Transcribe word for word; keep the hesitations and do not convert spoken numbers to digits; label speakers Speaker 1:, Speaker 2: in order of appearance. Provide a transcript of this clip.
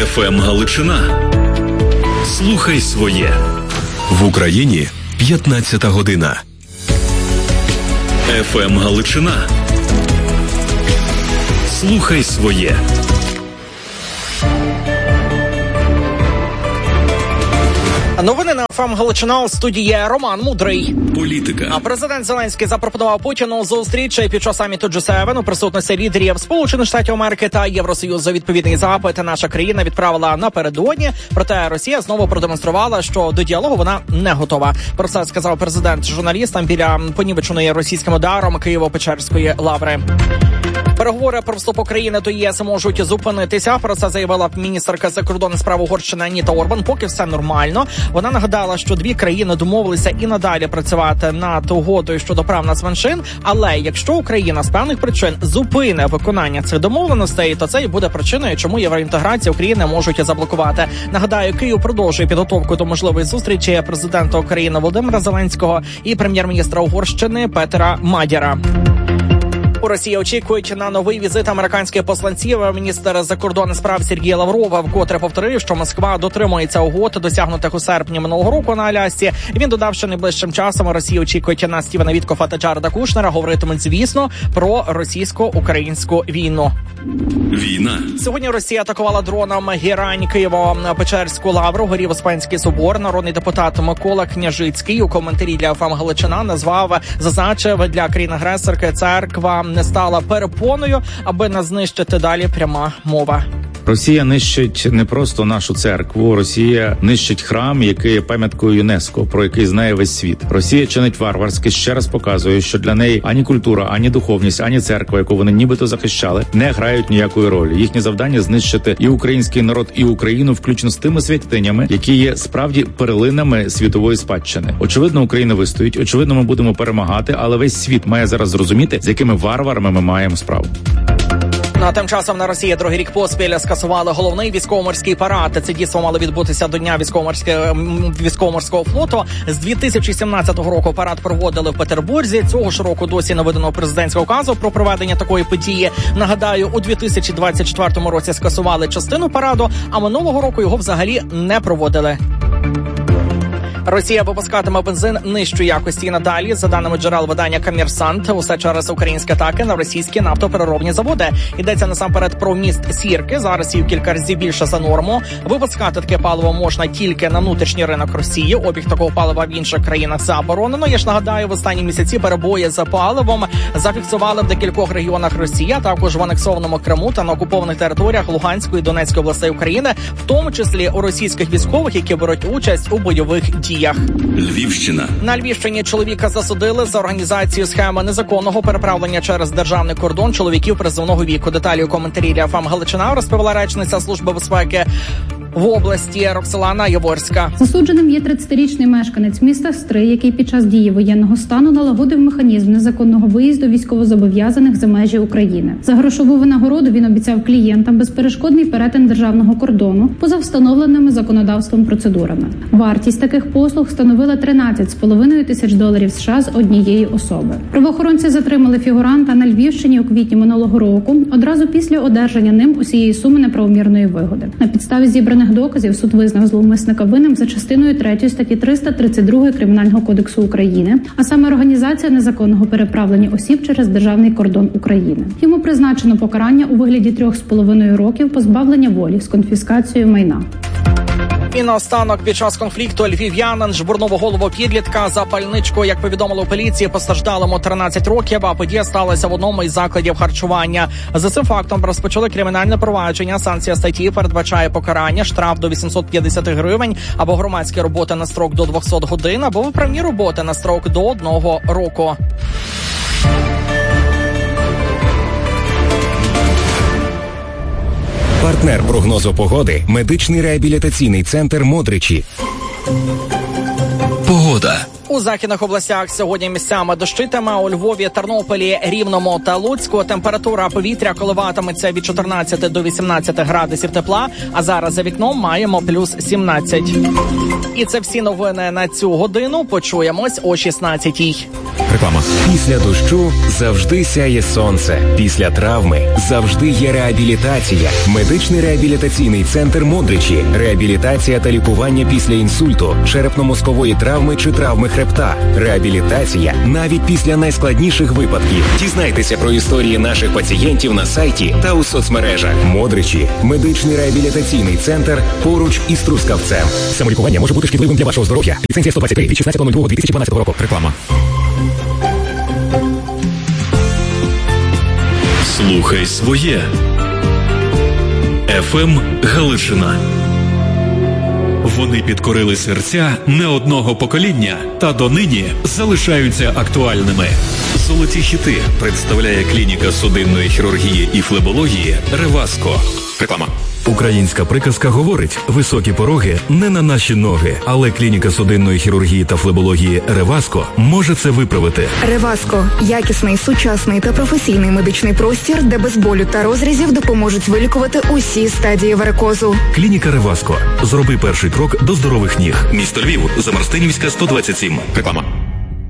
Speaker 1: еф ем Галичина. Слухай своє. В Україні п'ятнадцята година. еф ем Галичина. Слухай своє.
Speaker 2: Новини на еф ем Галичина, у студії Роман Мудрий.
Speaker 1: Політика.
Speaker 2: А президент Зеленський запропонував Путіну зустріч під час саміту джі севен у присутності лідерів Сполучених Штатів Америки та Євросоюзу. Відповідний запит наша країна відправила напередодні, проте Росія знову продемонструвала, що до діалогу вона не готова. Про це сказав президент журналістам біля понівеченої російським ударом Києво-Печерської лаври. Переговори про вступ України до ЄС можуть зупинитися. Про це заявила міністерка закордонних справ Угорщини Аніта Орбан. Поки все нормально. Вона нагадала, що дві країни домовилися і надалі працювати над угодою щодо прав нацменшин. Але якщо Україна з певних причин зупине виконання цих домовленостей, то це і буде причиною, чому євроінтеграцію України можуть заблокувати. Нагадаю, Київ продовжує підготовку до можливої зустрічі президента України Володимира Зеленського і прем'єр-міністра Угорщини Петера Мадяра. У Росії очікують на новий візит американських посланців. Міністр закордонних справ Сергій Лавров вкотре повторив, що Москва дотримується угод, досягнутих у серпні минулого року на Алясці. Він додав, що найближчим часом Росія очікує на Стівена Віткофа та Джареда Кушнера говоритимуть, звісно, про російсько-українську війну.
Speaker 1: Війна.
Speaker 2: Сьогодні Росія атакувала дроном Герань Києво-Печерську лавру, горів Успенський собор. Народний депутат Микола Княжицький у коментарі для еф ем Галичина назвав, зазначив, для країн-агресорки церква не стала перепоною, аби не знищити далі пряма мова.
Speaker 3: Росія нищить не просто нашу церкву, Росія нищить храм, який є пам'яткою ЮНЕСКО, про який знає весь світ. Росія чинить варварськи, ще раз показує, що для неї ані культура, ані духовність, ані церква, яку вони нібито захищали, не грають ніякої ролі. Їхнє завдання знищити і український народ, і Україну, включно з тими святинями, які є справді перлинами світової спадщини. Очевидно, Україна вистоїть, очевидно, ми будемо перемагати, але весь світ має зараз зрозуміти, з якими варварами ми маємо справу.
Speaker 2: Ну, а тим часом на Росії другий рік поспіль скасували головний військово-морський парад. Це дійство мало відбутися до Дня військово-морського флоту. З дві тисячі сімнадцятого року парад проводили в Петербурзі. Цього ж року досі не видано президентського указу про проведення такої події. Нагадаю, у дві тисячі двадцять четвертому році скасували частину параду, а минулого року його взагалі не проводили. Росія випускатиме бензин нижчої якості і надалі. За даними джерел видання «Коммерсант», усе через українські атаки на російські нафтопереробні заводи. Йдеться насамперед про міст Сірки. Зараз її в кілька разів більше за норму. Випускати таке паливо можна тільки на внутрішній ринок Росії. Обіг такого палива в інших країнах заборонено. Я ж нагадаю, в останні місяці перебої за паливом зафіксували в декількох регіонах Росії, а також в анексованому Криму та на окупованих територіях Луганської і Донецької областей України, в тому числі у російських військових, які беруть участь у бойових діях.
Speaker 1: Львівщина.
Speaker 2: На Львівщині чоловіка засудили за організацію схеми незаконного переправлення через державний кордон чоловіків призовного віку. Деталі у коментарі для еф ем Галичина розповіла речниця Служби безпеки в області Роксолана Яворська.
Speaker 4: Засудженим є тридцятирічний мешканець міста Стрий, який під час дії воєнного стану налагодив механізм незаконного виїзду військовозобов'язаних за межі України. За грошову винагороду він обіцяв клієнтам безперешкодний перетин державного кордону поза встановленими законодавством процедурами. Вартість таких послуг становила тринадцять з половиною тисяч доларів США з однієї особи. Правоохоронці затримали фігуранта на Львівщині у квітні минулого року, одразу після одержання ним усієї суми неправомірної вигоди. На підставі зібраних доказів суд визнав зловмисника винним за частиною третьої статті триста тридцять два Кримінального кодексу України, а саме організація незаконного переправлення осіб через державний кордон України. Йому призначено покарання у вигляді трьох з половиною років позбавлення волі з конфіскацією майна.
Speaker 2: І наостанок, під час конфлікту львів'янин жбурнув у голову підлітка запальничкою. Як повідомили у поліції, постраждалому тринадцять років, а подія сталася в одному із закладів харчування. За цим фактом розпочали кримінальне провадження. Санкція статті передбачає покарання, штраф до вісімсот п'ятдесят гривень, або громадські роботи на строк до двісті годин, або виправні роботи на строк до одного року.
Speaker 5: Партнер прогнозу погоди – медичний реабілітаційний центр «Модричі». Погода.
Speaker 2: У західних областях сьогодні місцями дощитиме. У Львові, Тернополі, Рівному та Луцьку температура повітря коливатиметься від чотирнадцяти до вісімнадцяти градусів тепла, а зараз за вікном маємо плюс сімнадцять. І це всі новини на цю годину. Почуємось о шістнадцятій.
Speaker 5: Реклама. Після дощу завжди сяє сонце. Після травми завжди є реабілітація. Медичний реабілітаційний центр «Модричі». Реабілітація та лікування після інсульту, черепно-мозкової травми чи травми хребта. Реабілітація навіть після найскладніших випадків. Дізнайтеся про історії наших пацієнтів на сайті та у соцмережах. «Модричі» – медичний реабілітаційний центр поруч із Трускавцем. Самолікування може бути шкідливим для вашого здоров'я. Ліцензія сто двадцять три від шістнадцятого лютого дві тисячі дванадцятого року. Реклама.
Speaker 1: Слухай своє. еф ем Галичина. Вони підкорили серця не одного покоління та донині залишаються актуальними. Золоті хіти представляє клініка судинної хірургії і флебології «Реваско». Реклама.
Speaker 6: Українська приказка говорить: високі пороги не на наші ноги, але клініка судинної хірургії та флебології «Реваско» може це виправити.
Speaker 7: «Реваско» – якісний, сучасний та професійний медичний простір, де без болю та розрізів допоможуть вилікувати усі стадії варикозу.
Speaker 6: Клініка «Реваско». Зроби перший крок до здорових ніг.
Speaker 1: Місто Львів, Замарстинівська, сто двадцять сім. Реклама.